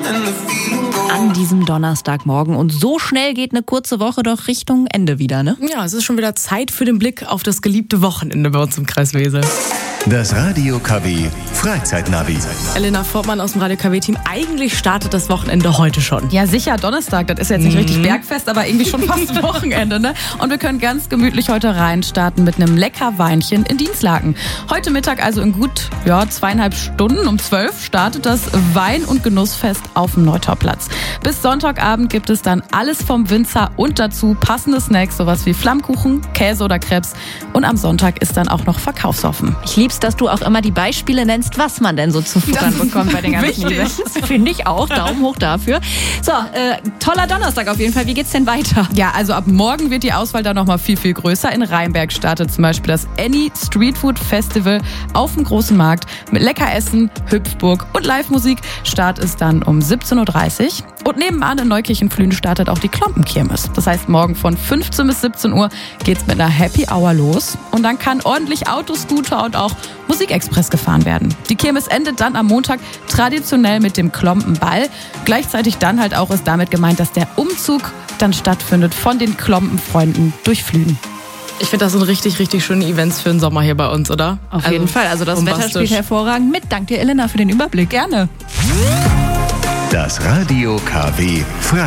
An diesem Donnerstagmorgen. Und so schnell geht eine kurze Woche doch Richtung Ende wieder, ne? Ja, es ist schon wieder Zeit für den Blick auf das geliebte Wochenende bei uns im Kreis Wesel. Das Radio KW Freizeitnavi. Elena Fortmann aus dem Radio KW-Team. Eigentlich startet das Wochenende heute schon. Ja, sicher, Donnerstag. Das ist jetzt nicht richtig Bergfest, aber irgendwie schon fast Wochenende, ne? Und wir können ganz gemütlich heute reinstarten mit einem lecker Weinchen in Dinslaken. Heute Mittag, also in gut 2,5 Stunden, um 12 startet das Wein- und Genussfest auf dem Neutorplatz. Bis Sonntagabend gibt es dann alles vom Winzer und dazu passende Snacks, sowas wie Flammkuchen, Käse oder Crepes. Und am Sonntag ist dann auch noch verkaufsoffen. Ich lieb's, dass du auch immer die Beispiele nennst, was man denn so zu futtern bekommt bei den ganzen Events. Finde ich auch. Daumen hoch dafür. So, toller Donnerstag auf jeden Fall. Wie geht's denn weiter? Ja, also ab morgen wird die Auswahl dann nochmal viel, viel größer. In Rheinberg startet zum Beispiel das Any Street Food Festival auf dem großen Markt mit lecker Essen, Hüpfburg und Live-Musik. Start ist dann um 17.30 Uhr. Und nebenan in Neukirchen-Flühen startet auch die Klompenkirmes. Das heißt, morgen von 15 bis 17 Uhr geht's mit einer Happy Hour los. Und dann kann ordentlich Autoscooter und auch Musikexpress gefahren werden. Die Kirmes endet dann am Montag traditionell mit dem Klompenball. Gleichzeitig dann halt auch ist damit gemeint, dass der Umzug dann stattfindet von den Klompenfreunden durch Flühen. Ich finde, das sind richtig, richtig schöne Events für den Sommer hier bei uns, oder? Auf jeden Fall. Also das Wetter spielt hervorragend mit. Dank dir, Elena, für den Überblick. Gerne. Das Radio KW